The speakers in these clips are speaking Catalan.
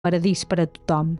paradís per a tothom.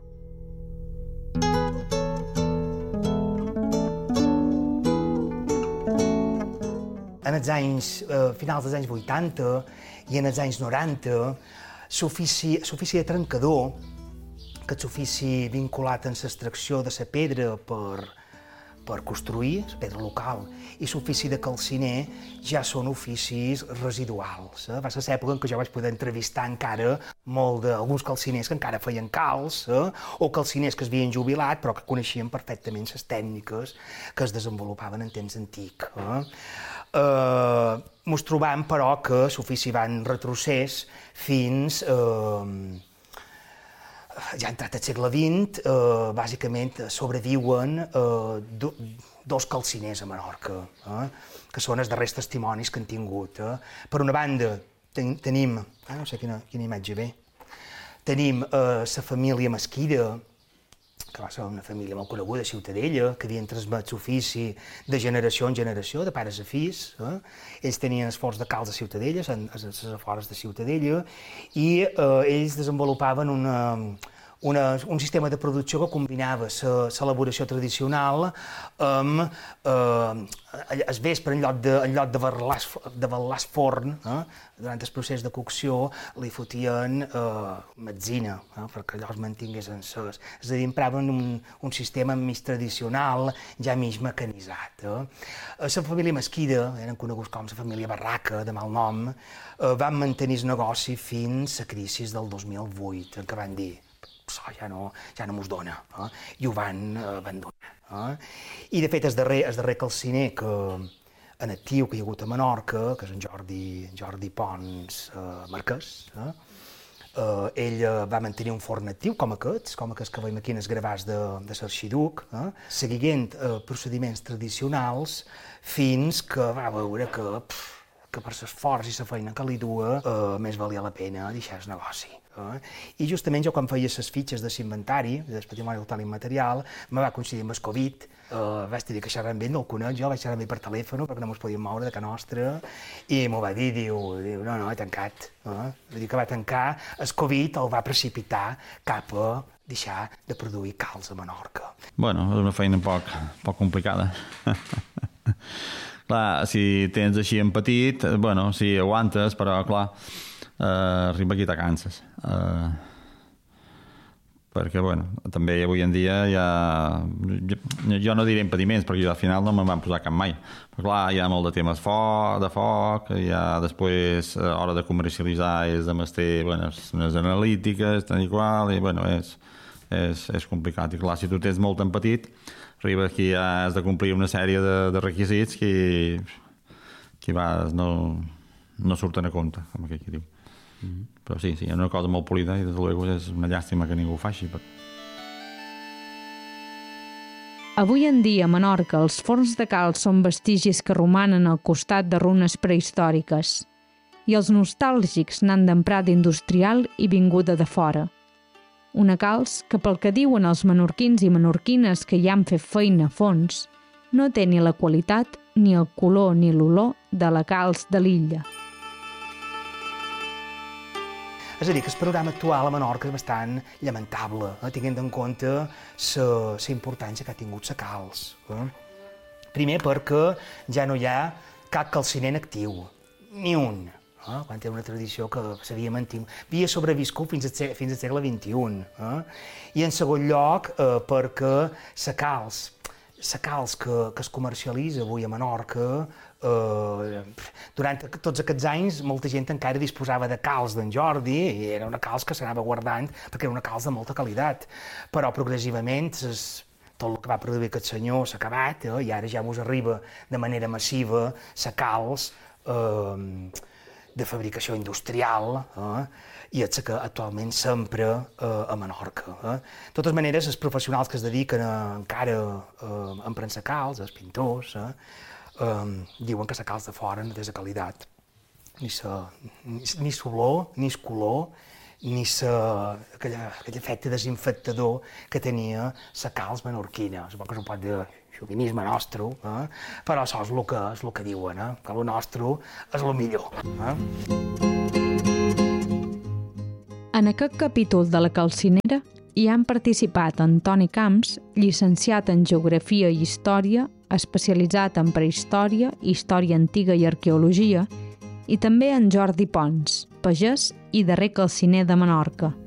En els anys, finals dels anys 80 i en els anys 90, l'ofici de trencador, aquest ofici vinculat amb l'extracció de la pedra per construir, la pedra local, i l'ofici de calciner ja són oficis residuals. Va ser l'època en què jo vaig poder entrevistar encara molt d'alguns calciners que encara feien calç, o calciners que es havien jubilat però que coneixien perfectament les tècniques que es desenvolupaven en temps antic. Ens trobam, però, que l'ofici va en retrocés fins ja entrat al segle XX, bàsicament sobreviuen dos calciners a Menorca, que són els darrers testimonis que han tingut. Per una banda, tenim, no sé quina imatge ve, tenim la família Mesquida, que va ser una família molt coneguda a Ciutadella, que havien transmet l'ofici de generació en generació, de pares a fills. Ells tenien els forns de calç a Ciutadella, a les afores de Ciutadella, i ells desenvolupaven un sistema de producció que combinava l'elaboració tradicional amb el vespre, en lloc de batlar forn, durant el procés de cocció li fotien metzina, perquè allò es mantingués encès. És a dir, empraven un sistema més tradicional, ja més mecanitzat. La família Mesquida, eren coneguts com la família Barraca, de mal nom, van mantenir el negoci fins a la crisi del 2008, en què van dir ja no mos dona, i ho van abandonar. I, de fet, el darrer calciner en actiu que hi ha hagut a Menorca, que és en Jordi Pons Marquès, ell va mantenir un forn actiu com aquests que veiem aquí en els gravats de l'Arxiduc, seguint procediments tradicionals fins que va veure que per l'esforç i la feina que li duia més valia la pena deixar el negoci. I justament jo, quan feia les fitxes de l'inventari, del patrimoni cultural immaterial, me va coincidir amb el Covid, vaig dir que xerrant amb ell, no el conec, jo vaig xerrar amb ell per telèfon perquè no ens podíem moure de casa nostra, i m'ho va dir, diu, no, he tancat. Vull dir que va tancar, el Covid el va precipitar cap a deixar de produir calç a Menorca. Bueno, és una feina poc complicada. Clar, si tens així en petit, bueno, si aguantes, però clar, arriba aquí te canses. Perquè, bueno, també avui en dia jo no diré impediments, perquè al final no me'n van posar cap mai. Però clar, hi ha molt de temes de foc, hi ha després, a l'hora de comercialitzar, és de mester, bueno, unes analítiques, tant i qual, i bueno, és complicat. I clar, si tu tens molt en petit, arriba que ja has de complir una sèrie de requisits que no surten a compte, com aquell que diu. Però sí, és una cosa molt polida i des de luego és una llàstima que ningú ho faci. Avui en dia a Menorca els forns de calç són vestigis que romanen al costat de runes prehistòriques i els nostàlgics n'han d'emprar d'industrial i vinguda de fora. Una calç que, pel que diuen els menorquins i menorquines que hi han fet feina a fons, no té ni la qualitat, ni el color ni l'olor de la calç de l'illa. És a dir, que el panorama actual a Menorca és bastant lamentable, tenint en compte la importància que ha tingut la calç. Primer perquè ja no hi ha cap calciner en actiu, ni un. Quan té una tradició que s'havia mantingut, havia sobreviscut fins al segle XXI. I en segon lloc, perquè la calç que es comercialitza avui a Menorca, durant tots aquests anys molta gent encara disposava de calç d'en Jordi i era una calç que s'anava guardant perquè era una calç de molta qualitat. Però progressivament tot el que va produir aquest senyor s'ha acabat i ara ja mos arriba de manera massiva la calç de fabricació industrial i és que actualment s'empra a Menorca. De totes maneres, els professionals que es dediquen encara a emprar la calç, els pintors, diuen que la calç de fora no té la qualitat, ni l'olor, ni el color, ni aquell efecte desinfectador que tenia la calç menorquina. Suposo que és un pot de xovinisme nostre, però això és el que diuen, que el nostre és el millor. En aquest capítol de la calcinera hi han participat Antoni Camps, llicenciat en Geografia i Història, especialitzat en Prehistòria, Història Antiga i Arqueologia, i també en Jordi Pons, pagès i darrer calciner de Menorca.